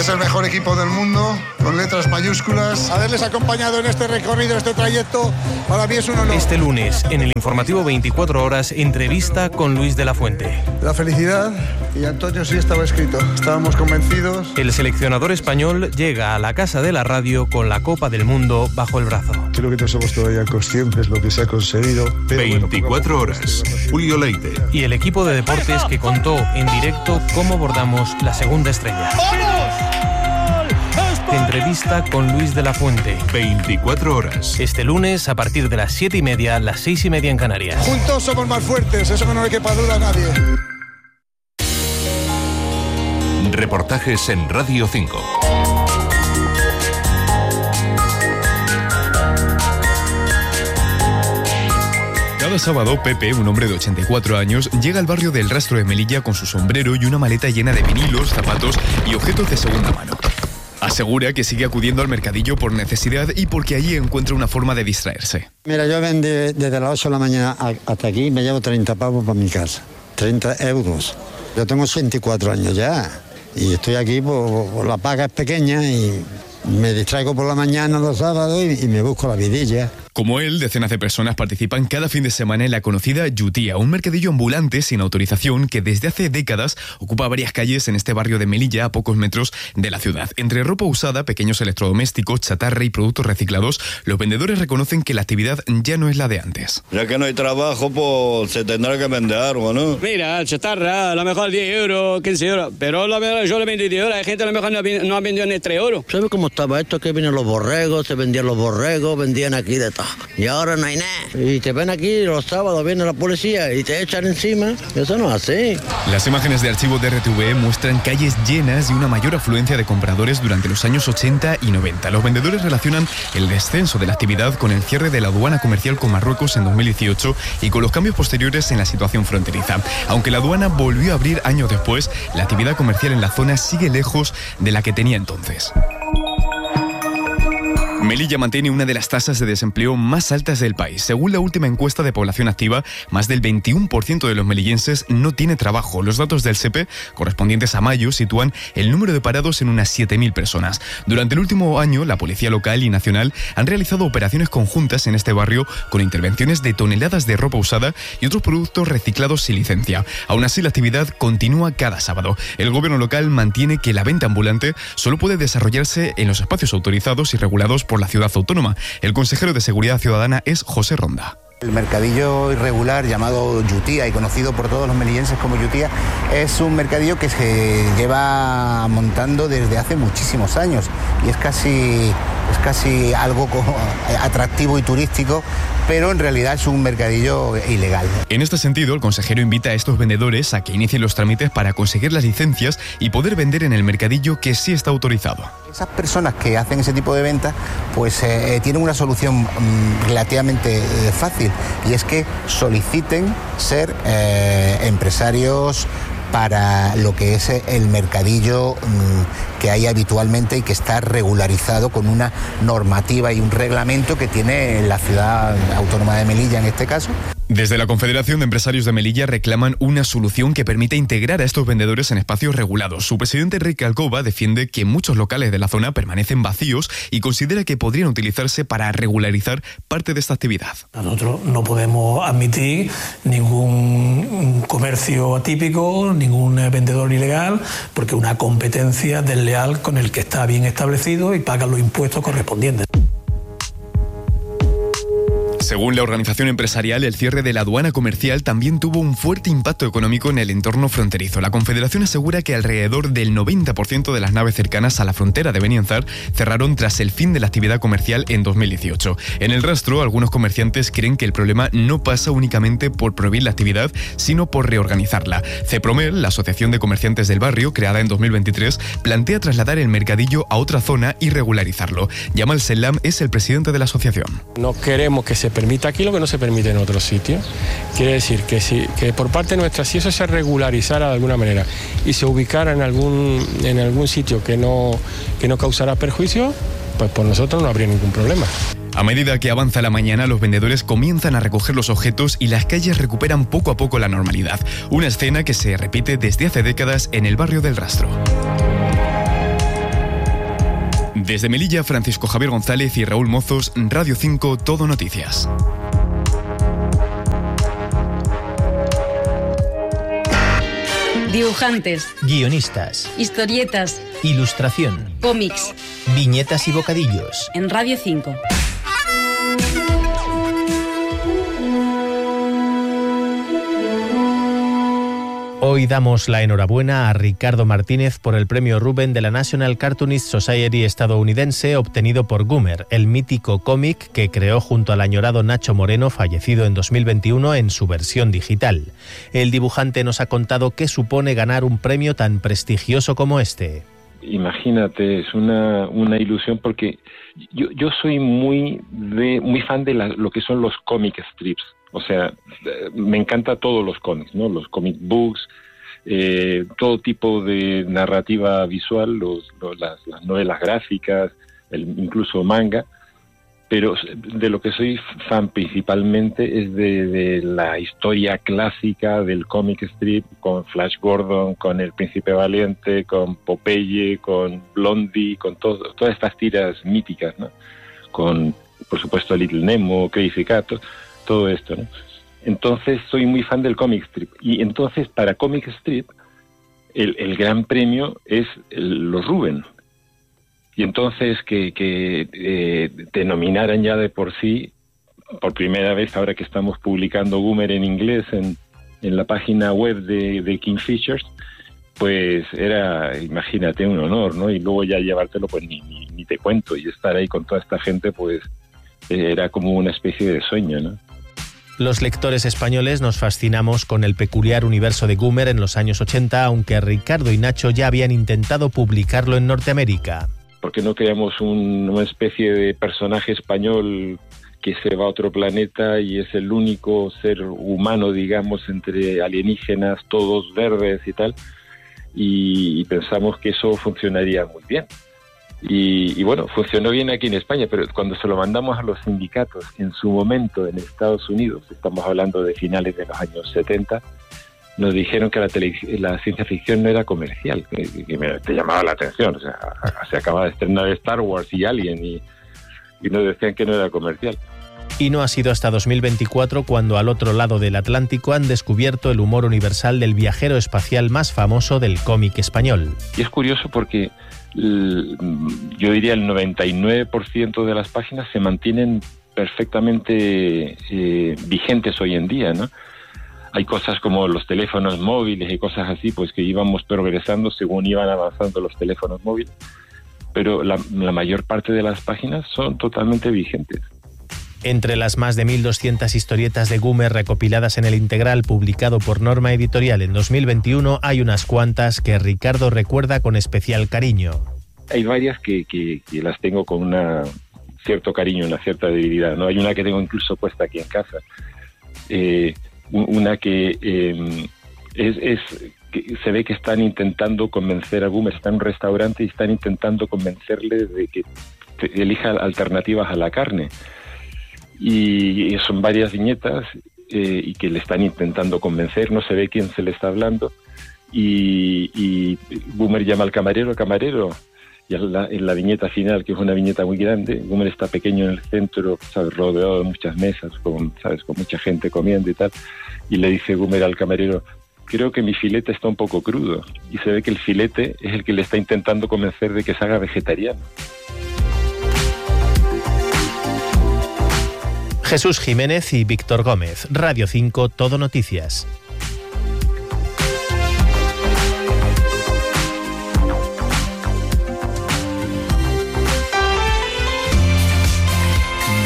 Es el mejor equipo del mundo, con letras mayúsculas. Haberles acompañado en este recorrido, este trayecto, para mí es un honor. Este lunes, en el informativo 24 horas, entrevista con Luis de la Fuente. La felicidad, y Antonio sí estaba escrito. Estábamos convencidos. El seleccionador español llega a la Casa de la Radio con la Copa del Mundo bajo el brazo. Creo que no somos todavía conscientes de lo que se ha conseguido. 24 horas. Julio Leite. Y el equipo de deportes que contó en directo cómo abordamos la segunda estrella. Entrevista con Luis de la Fuente. 24 horas. Este lunes a partir de las 7:30, las 6:30 en Canarias. Juntos somos más fuertes, eso que no le quepa duda a nadie. Reportajes en Radio 5. Cada sábado, Pepe, un hombre de 84 años, llega al barrio del Rastro de Melilla con su sombrero y una maleta llena de vinilos, zapatos y objetos de segunda mano. Asegura que sigue acudiendo al mercadillo por necesidad y porque allí encuentra una forma de distraerse. Mira, yo vendí desde las 8 de la mañana hasta aquí, me llevo 30 pavos para mi casa, 30 euros. Yo tengo 84 años ya y estoy aquí, por la paga es pequeña y me distraigo por la mañana los sábados y me busco la vidilla. Como él, decenas de personas participan cada fin de semana en la conocida Yutía, un mercadillo ambulante sin autorización que desde hace décadas ocupa varias calles en este barrio de Melilla, a pocos metros de la ciudad. Entre ropa usada, pequeños electrodomésticos, chatarra y productos reciclados, los vendedores reconocen que la actividad ya no es la de antes. Ya que no hay trabajo, pues se tendrá que vender algo, ¿no? Mira, chatarra, a lo mejor 10 euros, 15 euros, pero la verdad yo le vendí 10 euros, hay gente a lo mejor no ha vendido ni 3 euros. ¿Sabes cómo estaba esto? Que vienen los borregos, se vendían los borregos, vendían aquí de todo. Y ahora no hay nada. Y te ven aquí los sábados, viene la policía y te echan encima. Eso no es así. Las imágenes de archivo de RTV muestran calles llenas y una mayor afluencia de compradores durante los años 80 y 90. Los vendedores relacionan el descenso de la actividad con el cierre de la aduana comercial con Marruecos en 2018 y con los cambios posteriores en la situación fronteriza. Aunque la aduana volvió a abrir años después, la actividad comercial en la zona sigue lejos de la que tenía entonces. Melilla mantiene una de las tasas de desempleo más altas del país. Según la última encuesta de población activa, más del 21% de los melillenses no tiene trabajo. Los datos del SEPE, correspondientes a mayo, sitúan el número de parados en unas 7.000 personas. Durante el último año, la policía local y nacional han realizado operaciones conjuntas en este barrio con intervenciones de toneladas de ropa usada y otros productos reciclados sin licencia. Aún así, la actividad continúa cada sábado. El gobierno local mantiene que la venta ambulante solo puede desarrollarse en los espacios autorizados y regulados por la ciudad autónoma. El consejero de Seguridad Ciudadana es José Ronda. El mercadillo irregular llamado Yutía y conocido por todos los melillenses como Yutía es un mercadillo que se lleva montando desde hace muchísimos años y es casi algo atractivo y turístico, pero en realidad es un mercadillo ilegal. En este sentido, el consejero invita a estos vendedores a que inicien los trámites para conseguir las licencias y poder vender en el mercadillo que sí está autorizado. Esas personas que hacen ese tipo de ventas pues tienen una solución relativamente fácil, y es que soliciten ser empresarios para lo que es el mercadillo que hay habitualmente y que está regularizado con una normativa y un reglamento que tiene la ciudad autónoma de Melilla en este caso. Desde la Confederación de Empresarios de Melilla reclaman una solución que permita integrar a estos vendedores en espacios regulados. Su presidente Enrique Alcoba defiende que muchos locales de la zona permanecen vacíos y considera que podrían utilizarse para regularizar parte de esta actividad. Nosotros no podemos admitir ningún comercio atípico, ningún vendedor ilegal, porque una competencia desleal con el que está bien establecido y paga los impuestos correspondientes. Según la organización empresarial, el cierre de la aduana comercial también tuvo un fuerte impacto económico en el entorno fronterizo. La Confederación asegura que alrededor del 90% de las naves cercanas a la frontera de Benianzar cerraron tras el fin de la actividad comercial en 2018. En el rastro, algunos comerciantes creen que el problema no pasa únicamente por prohibir la actividad, sino por reorganizarla. CEPROMER, la Asociación de Comerciantes del Barrio, creada en 2023, plantea trasladar el mercadillo a otra zona y regularizarlo. Yamal Selam es el presidente de la asociación. No queremos que se permite aquí lo que no se permite en otros sitios. Quiere decir que por parte nuestra, si eso se regularizara de alguna manera y se ubicara en algún sitio que no causara perjuicio, pues por nosotros no habría ningún problema. A medida que avanza la mañana, los vendedores comienzan a recoger los objetos y las calles recuperan poco a poco la normalidad. Una escena que se repite desde hace décadas en el barrio del Rastro. Desde Melilla, Francisco Javier González y Raúl Mozos, Radio 5, Todo Noticias. Dibujantes, guionistas, historietas, ilustración, cómics, viñetas y bocadillos. En Radio 5. Hoy damos la enhorabuena a Ricardo Martínez por el premio Rubén de la National Cartoonist Society estadounidense obtenido por Goomer, el mítico cómic que creó junto al añorado Nacho Moreno, fallecido en 2021 en su versión digital. El dibujante nos ha contado qué supone ganar un premio tan prestigioso como este. Imagínate, es una ilusión porque yo soy muy fan de lo que son los comic strips. O sea, me encanta todos los cómics, ¿no? Los comic books, todo tipo de narrativa visual, las novelas gráficas, incluso manga. Pero de lo que soy fan principalmente es de la historia clásica del comic strip, con Flash Gordon, con El Príncipe Valiente, con Popeye, con Blondie, con todas estas tiras míticas, ¿no? Con, por supuesto, Little Nemo, Crazy Cat, todo esto, ¿no? Entonces soy muy fan del comic strip. Y entonces para comic strip el gran premio es los Rubén. Y entonces que te nominaran ya de por sí, por primera vez ahora que estamos publicando Goomer en inglés en la página web de Kingfishers, pues era, imagínate, un honor, ¿no? Y luego ya llevártelo, pues ni te cuento, y estar ahí con toda esta gente, pues era como una especie de sueño, ¿no? Los lectores españoles nos fascinamos con el peculiar universo de Goomer en los años 80, aunque Ricardo y Nacho ya habían intentado publicarlo en Norteamérica. ¿Por qué no creamos una especie de personaje español que se va a otro planeta y es el único ser humano, digamos, entre alienígenas, todos verdes y tal? Y pensamos que eso funcionaría muy bien. Y bueno, funcionó bien aquí en España, pero cuando se lo mandamos a los sindicatos en su momento en Estados Unidos, estamos hablando de finales de los años 70, nos dijeron que la ciencia ficción no era comercial, que te llamaba la atención. O sea, se acaba de estrenar Star Wars y Alien y nos decían que no era comercial. Y no ha sido hasta 2024 cuando al otro lado del Atlántico han descubierto el humor universal del viajero espacial más famoso del cómic español. Y es curioso porque yo diría el 99% de las páginas se mantienen perfectamente vigentes hoy en día, ¿no? Hay cosas como los teléfonos móviles y cosas así, pues que íbamos progresando según iban avanzando los teléfonos móviles, pero la mayor parte de las páginas son totalmente vigentes. Entre las más de 1.200 historietas de Goomer recopiladas en el integral publicado por Norma Editorial en 2021, hay unas cuantas que Ricardo recuerda con especial cariño. Hay varias que las tengo con cierto cariño, una cierta debilidad, ¿no? Hay una que tengo incluso puesta aquí en casa. Una que que se ve que están intentando convencer a Goomer, está en un restaurante y están intentando convencerle de que elija alternativas a la carne. Y son varias viñetas y que le están intentando convencer, no se ve quién se le está hablando, y Goomer llama al camarero, y en la viñeta final, que es una viñeta muy grande, Goomer está pequeño en el centro, ¿sabes?, rodeado de muchas mesas, con mucha gente comiendo y tal, y le dice Goomer al camarero: creo que mi filete está un poco crudo, y se ve que el filete es el que le está intentando convencer de que se haga vegetariano. Jesús Jiménez y Víctor Gómez, Radio 5, Todo Noticias.